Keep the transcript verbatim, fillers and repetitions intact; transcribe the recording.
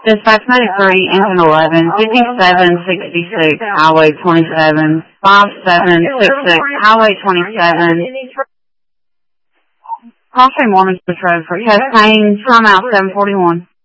Dispatch ninety-three, engine eleven, fifty-seven sixty-six, Highway twenty-seven, five seven six six, Highway twenty-seven. Crossing Mormon Road for Chastain, time out seven forty-one.